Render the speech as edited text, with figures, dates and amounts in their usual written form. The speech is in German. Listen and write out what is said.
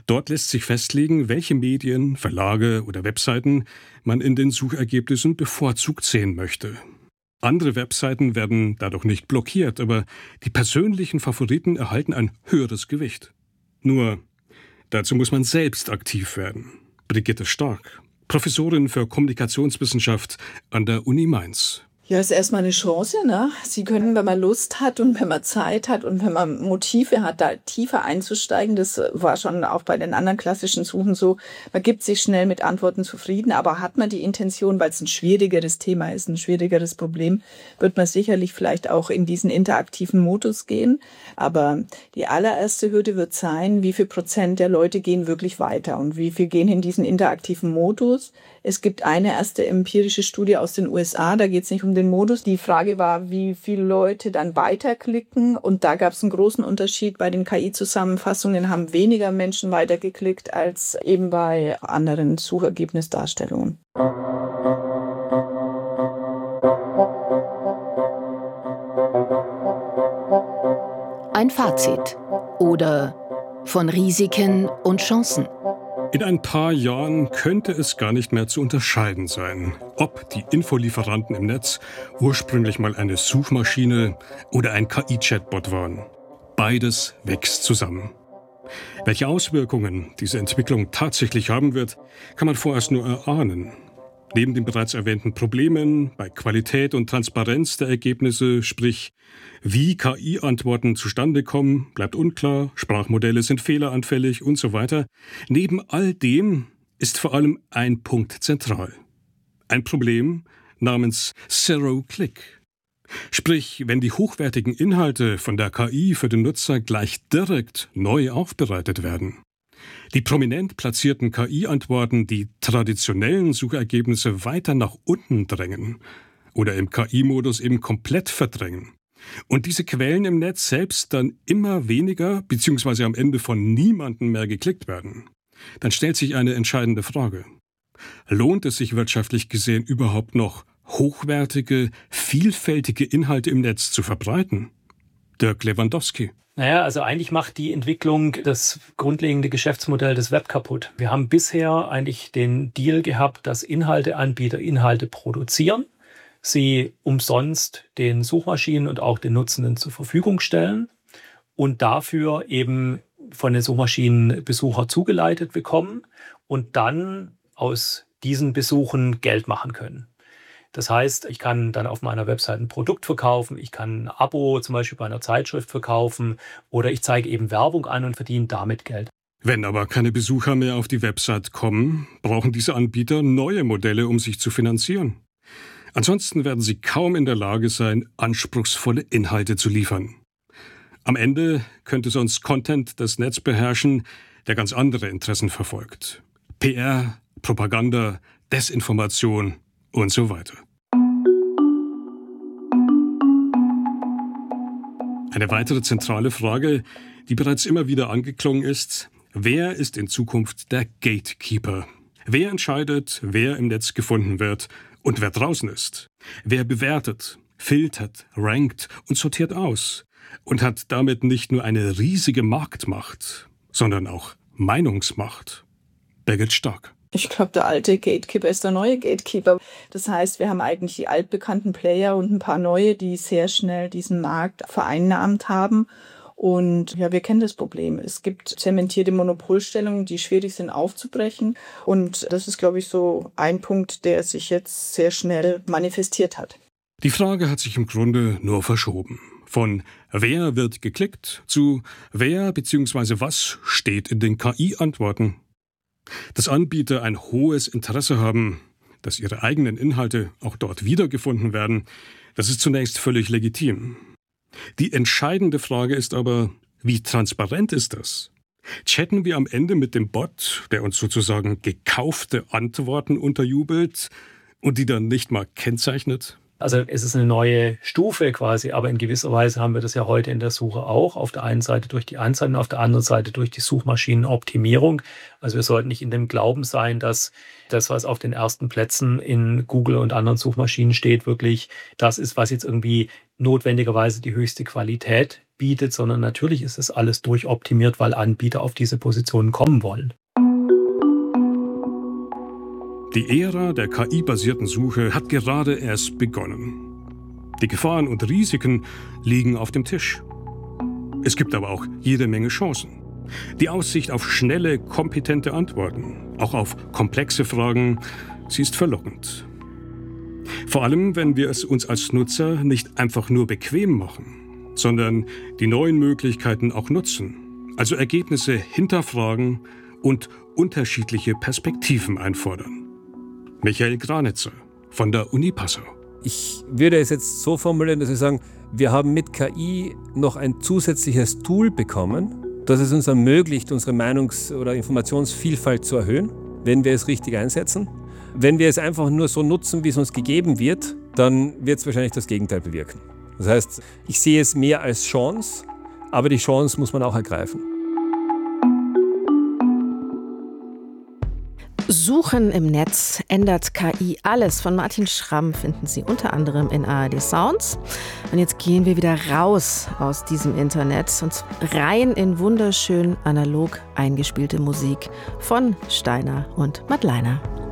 Dort lässt sich festlegen, welche Medien, Verlage oder Webseiten man in den Suchergebnissen bevorzugt sehen möchte. Andere Webseiten werden dadurch nicht blockiert, aber die persönlichen Favoriten erhalten ein höheres Gewicht. Nur, dazu muss man selbst aktiv werden. Brigitte Stark, Professorin für Kommunikationswissenschaft an der Uni Mainz. Ja, ist erstmal eine Chance, ne? Sie können, wenn man Lust hat und wenn man Zeit hat und wenn man Motive hat, da tiefer einzusteigen. Das war schon auch bei den anderen klassischen Suchen so. Man gibt sich schnell mit Antworten zufrieden, aber hat man die Intention, weil es ein schwierigeres Thema ist, ein schwierigeres Problem, wird man sicherlich vielleicht auch in diesen interaktiven Modus gehen. Aber die allererste Hürde wird sein, wie viel Prozent der Leute gehen wirklich weiter und wie viel gehen in diesen interaktiven Modus. Es gibt eine erste empirische Studie aus den USA, da geht es nicht um den Modus. Die Frage war, wie viele Leute dann weiterklicken. Und da gab es einen großen Unterschied. Bei den KI-Zusammenfassungen haben weniger Menschen weitergeklickt als eben bei anderen Suchergebnisdarstellungen. Ein Fazit oder von Risiken und Chancen. In ein paar Jahren könnte es gar nicht mehr zu unterscheiden sein, ob die Infolieferanten im Netz ursprünglich mal eine Suchmaschine oder ein KI-Chatbot waren. Beides wächst zusammen. Welche Auswirkungen diese Entwicklung tatsächlich haben wird, kann man vorerst nur erahnen. Neben den bereits erwähnten Problemen bei Qualität und Transparenz der Ergebnisse, sprich wie KI-Antworten zustande kommen, bleibt unklar, Sprachmodelle sind fehleranfällig und so weiter. Neben all dem ist vor allem ein Punkt zentral. Ein Problem namens Zero-Click. Sprich, wenn die hochwertigen Inhalte von der KI für den Nutzer gleich direkt neu aufbereitet werden. Die prominent platzierten KI-Antworten die traditionellen Suchergebnisse weiter nach unten drängen oder im KI-Modus eben komplett verdrängen. Und diese Quellen im Netz selbst dann immer weniger bzw. am Ende von niemandem mehr geklickt werden. Dann stellt sich eine entscheidende Frage. Lohnt es sich wirtschaftlich gesehen überhaupt noch, hochwertige, vielfältige Inhalte im Netz zu verbreiten? Dirk Lewandowski. Naja, also eigentlich macht die Entwicklung das grundlegende Geschäftsmodell des Web kaputt. Wir haben bisher eigentlich den Deal gehabt, dass Inhalteanbieter Inhalte produzieren, sie umsonst den Suchmaschinen und auch den Nutzenden zur Verfügung stellen und dafür eben von den Suchmaschinen Besucher zugeleitet bekommen und dann aus diesen Besuchen Geld machen können. Das heißt, ich kann dann auf meiner Website ein Produkt verkaufen, ich kann ein Abo zum Beispiel bei einer Zeitschrift verkaufen oder ich zeige eben Werbung an und verdiene damit Geld. Wenn aber keine Besucher mehr auf die Website kommen, brauchen diese Anbieter neue Modelle, um sich zu finanzieren. Ansonsten werden sie kaum in der Lage sein, anspruchsvolle Inhalte zu liefern. Am Ende könnte sonst Content das Netz beherrschen, der ganz andere Interessen verfolgt. PR, Propaganda, Desinformation und so weiter. Eine weitere zentrale Frage, die bereits immer wieder angeklungen ist: Wer ist in Zukunft der Gatekeeper? Wer entscheidet, wer im Netz gefunden wird und wer draußen ist? Wer bewertet, filtert, rankt und sortiert aus und hat damit nicht nur eine riesige Marktmacht, sondern auch Meinungsmacht? Birgit Stark. Ich glaube, der alte Gatekeeper ist der neue Gatekeeper. Das heißt, wir haben eigentlich die altbekannten Player und ein paar neue, die sehr schnell diesen Markt vereinnahmt haben. Und ja, wir kennen das Problem. Es gibt zementierte Monopolstellungen, die schwierig sind aufzubrechen. Und das ist, glaube ich, so ein Punkt, der sich jetzt sehr schnell manifestiert hat. Die Frage hat sich im Grunde nur verschoben. Von wer wird geklickt zu wer bzw. was steht in den KI-Antworten. Dass Anbieter ein hohes Interesse haben, dass ihre eigenen Inhalte auch dort wiedergefunden werden, das ist zunächst völlig legitim. Die entscheidende Frage ist aber, wie transparent ist das? Chatten wir am Ende mit dem Bot, der uns sozusagen gekaufte Antworten unterjubelt und die dann nicht mal kennzeichnet? Also es ist eine neue Stufe quasi, aber in gewisser Weise haben wir das ja heute in der Suche auch. Auf der einen Seite durch die Anzeigen, auf der anderen Seite durch die Suchmaschinenoptimierung. Also wir sollten nicht in dem Glauben sein, dass das, was auf den ersten Plätzen in Google und anderen Suchmaschinen steht, wirklich das ist, was jetzt irgendwie notwendigerweise die höchste Qualität bietet, sondern natürlich ist es alles durchoptimiert, weil Anbieter auf diese Positionen kommen wollen. Die Ära der KI-basierten Suche hat gerade erst begonnen. Die Gefahren und Risiken liegen auf dem Tisch. Es gibt aber auch jede Menge Chancen. Die Aussicht auf schnelle, kompetente Antworten, auch auf komplexe Fragen, sie ist verlockend. Vor allem, wenn wir es uns als Nutzer nicht einfach nur bequem machen, sondern die neuen Möglichkeiten auch nutzen, also Ergebnisse hinterfragen und unterschiedliche Perspektiven einfordern. Michael Granitzer von der Uni Passau. Ich würde es jetzt so formulieren, dass wir sagen, wir haben mit KI noch ein zusätzliches Tool bekommen, das es uns ermöglicht, unsere Meinungs- oder Informationsvielfalt zu erhöhen, wenn wir es richtig einsetzen. Wenn wir es einfach nur so nutzen, wie es uns gegeben wird, dann wird es wahrscheinlich das Gegenteil bewirken. Das heißt, ich sehe es mehr als Chance, aber die Chance muss man auch ergreifen. Suchen im Netz ändert KI alles. Von Martin Schramm finden Sie unter anderem in ARD Sounds. Und jetzt gehen wir wieder raus aus diesem Internet und rein in wunderschön analog eingespielte Musik von Steiner und Madleiner.